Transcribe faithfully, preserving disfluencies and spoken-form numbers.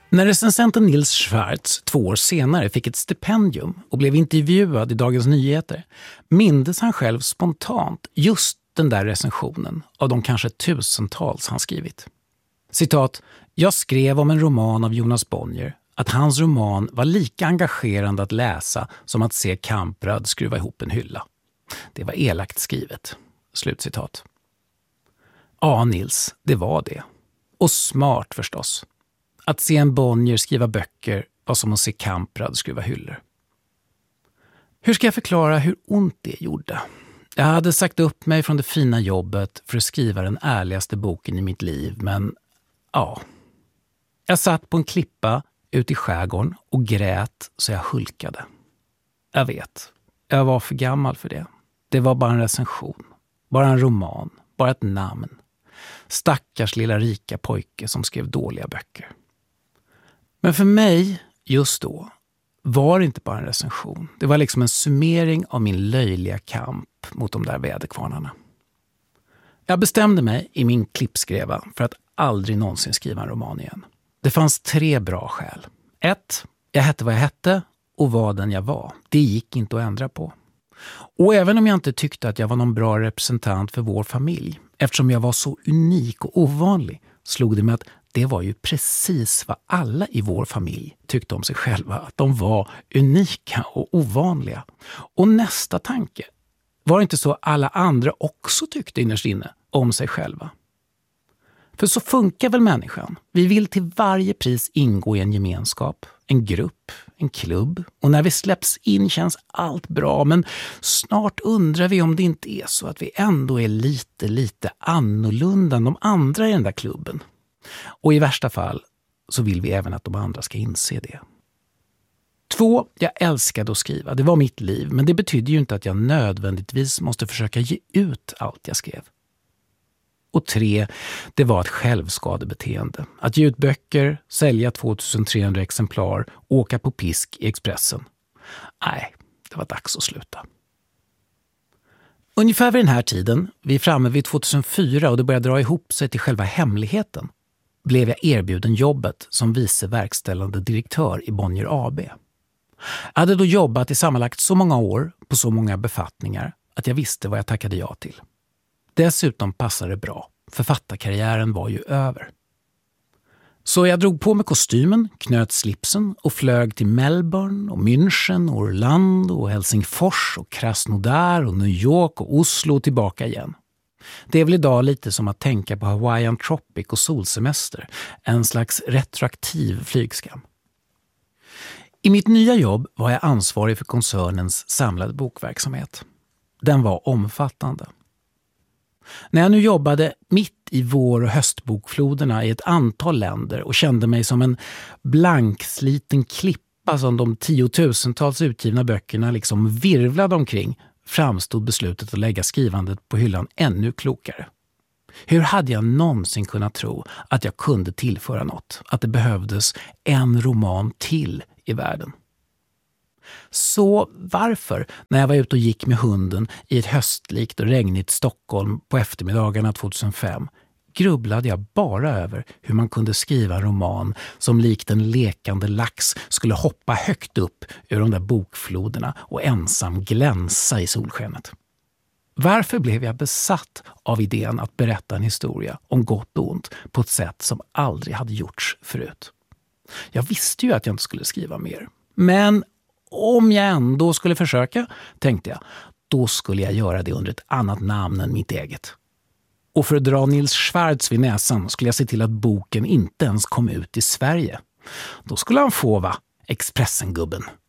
När recensenten Nils Schwarz två år senare fick ett stipendium och blev intervjuad i Dagens Nyheter mindes han själv spontant just den där recensionen av de kanske tusentals han skrivit. Citat: "Jag skrev om en roman av Jonas Bonnier att hans roman var lika engagerande att läsa som att se Kamprad skruva ihop en hylla. Det var elakt skrivet." Slutcitat. Ja, Nils, det var det. Och smart förstås. Att se en Bonnier skriva böcker var som att se Kamprad skruva hyllor. Hur ska jag förklara hur ont det gjorde? Jag hade sagt upp mig från det fina jobbet för att skriva den ärligaste boken i mitt liv, men ja. Jag satt på en klippa ute i skärgården och grät så jag hulkade. Jag vet, jag var för gammal för det. Det var bara en recension, bara en roman, bara ett namn. Stackars lilla rika pojke som skrev dåliga böcker. Men för mig, just då, var det inte bara en recension. Det var liksom en summering av min löjliga kamp mot de där väderkvarnarna. Jag bestämde mig i min klippskreva för att aldrig någonsin skriva en roman igen. Det fanns tre bra skäl. Ett, jag hette vad jag hette och var den jag var. Det gick inte att ändra på. Och även om jag inte tyckte att jag var någon bra representant för vår familj, eftersom jag var så unik och ovanlig, slog det mig att det var ju precis vad alla i vår familj tyckte om sig själva, att de var unika och ovanliga. Och nästa tanke, var det inte så alla andra också tyckte innerst inne om sig själva? För så funkar väl människan. Vi vill till varje pris ingå i en gemenskap, en grupp, en klubb. Och när vi släpps in känns allt bra, men snart undrar vi om det inte är så att vi ändå är lite, lite annorlunda än de andra i den där klubben. Och i värsta fall så vill vi även att de andra ska inse det. Två, jag älskade att skriva. Det var mitt liv, men det betyder ju inte att jag nödvändigtvis måste försöka ge ut allt jag skrev. Och tre, det var ett självskadebeteende. Att ge ut böcker, sälja tvåtusentrehundra exemplar, åka på pisk i Expressen. Nej, det var dags att sluta. Ungefär vid den här tiden, vi är framme vid tvåtusenfyra och det börjar dra ihop sig till själva hemligheten, blev jag erbjuden jobbet som vice verkställande direktör i Bonnier A B. Jag hade då jobbat i sammanlagt så många år på så många befattningar att jag visste vad jag tackade ja till. Dessutom passade det bra. Författarkarriären var ju över. Så jag drog på mig kostymen, knöt slipsen och flög till Melbourne och München, Orlando och Helsingfors och Krasnodar och New York och Oslo och tillbaka igen. Det är väl idag lite som att tänka på Hawaiian Tropic och solsemester. En slags retroaktiv flygskam. I mitt nya jobb var jag ansvarig för koncernens samlade bokverksamhet. Den var omfattande. När jag nu jobbade mitt i vår- och höstbokfloderna i ett antal länder och kände mig som en blanksliten klippa som de tiotusentals utgivna böckerna liksom virvlade omkring, framstod beslutet att lägga skrivandet på hyllan ännu klokare. Hur hade jag någonsin kunnat tro att jag kunde tillföra något? Att det behövdes en roman till i världen? Så varför, när jag var ute och gick med hunden i ett höstlikt och regnigt Stockholm på eftermiddagarna tvåtusenfem, grubblade jag bara över hur man kunde skriva en roman som likt en lekande lax skulle hoppa högt upp ur de där bokfloderna och ensam glänsa i solskenet. Varför blev jag besatt av idén att berätta en historia om gott och ont på ett sätt som aldrig hade gjorts förut? Jag visste ju att jag inte skulle skriva mer. Men om jag ändå skulle försöka, tänkte jag, då skulle jag göra det under ett annat namn än mitt eget. Och för att dra Nils Schwarz vid näsan skulle jag se till att boken inte ens kom ut i Sverige. Då skulle han få, va? Expressen-gubben.